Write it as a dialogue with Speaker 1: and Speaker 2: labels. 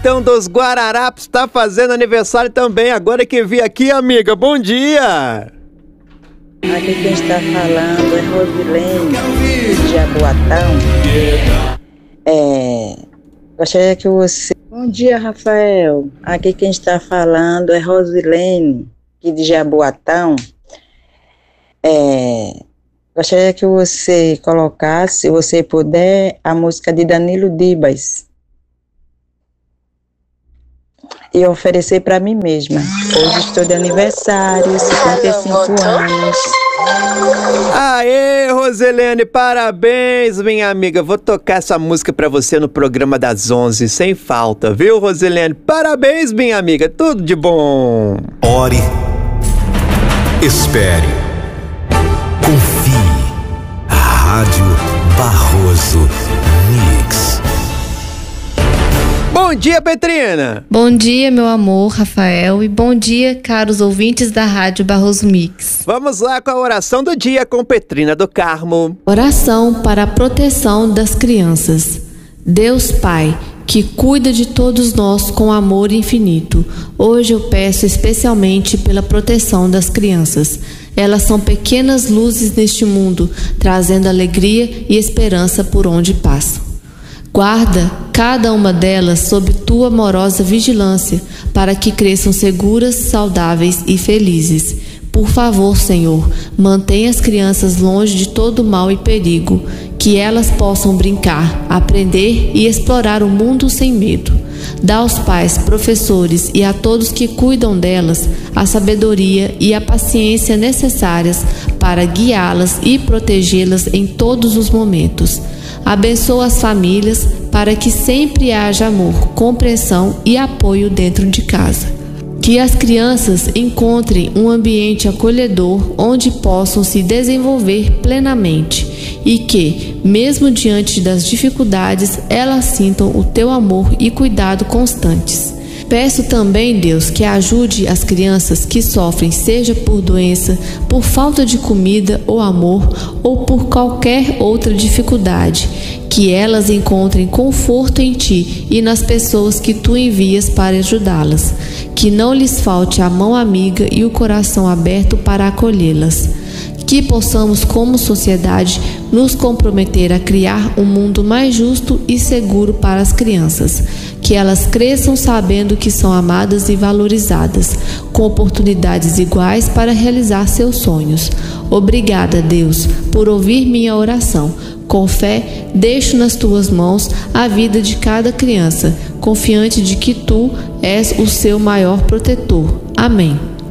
Speaker 1: Sertão dos Guararapes tá fazendo aniversário também, agora que vi aqui, amiga. Bom dia!
Speaker 2: Aqui quem está falando é Rosilene, de Jaboatão. Gostaria que você... Bom dia, Rafael. Aqui quem está falando é Rosilene, aqui de Jaboatão. Gostaria que você colocasse, se você puder, a música de Danilo Dibas. E oferecer para mim mesma. Hoje estou de aniversário, 55 anos.
Speaker 1: Aê, Rosilene, parabéns, minha amiga. Vou tocar essa música pra você no programa das 11, sem falta, viu, Rosilene? Parabéns, minha amiga, tudo de bom.
Speaker 3: Ore, espere, confie. Rádio Barroso Mix.
Speaker 1: Bom dia, Petrina.
Speaker 4: Bom dia, meu amor, Rafael, e bom dia, caros ouvintes da Rádio Barroso Mix.
Speaker 1: Vamos lá com a oração do dia com Petrina do Carmo.
Speaker 4: Oração para a proteção das crianças. Deus Pai, que cuida de todos nós com amor infinito, hoje eu peço especialmente pela proteção das crianças. Elas são pequenas luzes neste mundo, trazendo alegria e esperança por onde passam. Guarda cada uma delas sob tua amorosa vigilância, para que cresçam seguras, saudáveis e felizes. Por favor, Senhor, mantenha as crianças longe de todo mal e perigo, que elas possam brincar, aprender e explorar o mundo sem medo. Dá aos pais, professores e a todos que cuidam delas a sabedoria e a paciência necessárias para guiá-las e protegê-las em todos os momentos. Abençoa as famílias para que sempre haja amor, compreensão e apoio dentro de casa. Que as crianças encontrem um ambiente acolhedor onde possam se desenvolver plenamente e que, mesmo diante das dificuldades, elas sintam o teu amor e cuidado constantes. Peço também, Deus, que ajude as crianças que sofrem, seja por doença, por falta de comida ou amor, ou por qualquer outra dificuldade, que elas encontrem conforto em Ti e nas pessoas que Tu envias para ajudá-las, que não lhes falte a mão amiga e o coração aberto para acolhê-las. Que possamos, como sociedade, nos comprometer a criar um mundo mais justo e seguro para as crianças, que elas cresçam sabendo que são amadas e valorizadas, com oportunidades iguais para realizar seus sonhos. Obrigada, Deus, por ouvir minha oração. Com fé, deixo nas tuas mãos a vida de cada criança, confiante de que tu és o seu maior protetor. Amém.